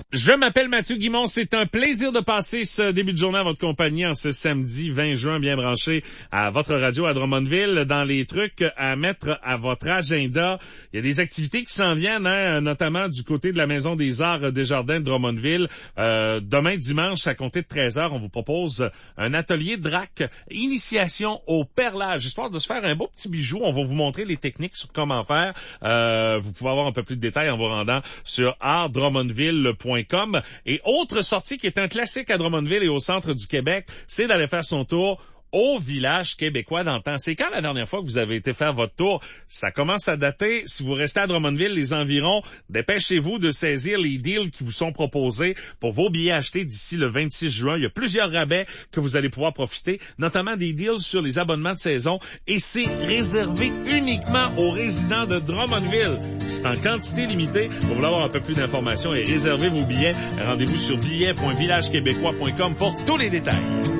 Je m'appelle Mathieu Guimond. C'est un plaisir de passer ce début de journée à votre compagnie en ce samedi 20 juin, bien branché à votre radio à Drummondville. Dans les trucs à mettre à votre agenda, il y a des activités qui s'en viennent, notamment du côté de la Maison des Arts Desjardins de Drummondville. Demain dimanche, à compter de 13h, on vous propose un atelier DRAC, initiation au perlage, histoire de se faire un beau petit bijou. On va vous montrer les techniques sur comment faire. Vous pouvez avoir un peu plus de détails en vous rendant sur artdrummondville.com. Et autre sortie qui est un classique à Drummondville et au centre du Québec, c'est d'aller faire son tour au village québécois d'antan. C'est quand la dernière fois que vous avez été faire votre tour? Ça commence à dater. Si vous restez à Drummondville, les environs, dépêchez-vous de saisir les deals qui vous sont proposés pour vos billets achetés d'ici le 26 juin. Il y a plusieurs rabais que vous allez pouvoir profiter, notamment des deals sur les abonnements de saison. Et c'est réservé uniquement aux résidents de Drummondville. C'est en quantité limitée. Pour vouloir avoir un peu plus d'informations et réserver vos billets, rendez-vous sur billets.villagequébécois.com pour tous les détails.